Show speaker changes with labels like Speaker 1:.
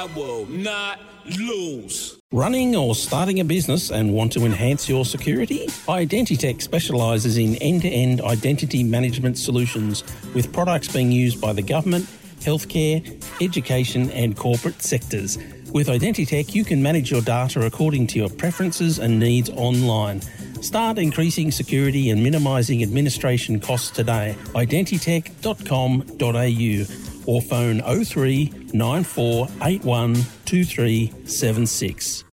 Speaker 1: I will not lose.
Speaker 2: Running or starting a business and want to enhance your security? Identitech specialises in end-to-end identity management solutions with products being used by the government, healthcare, education and corporate sectors. With Identitech, you can manage your data according to your preferences and needs online. Start increasing security and minimising administration costs today. Identitech.com.au or phone 03 9481 2376.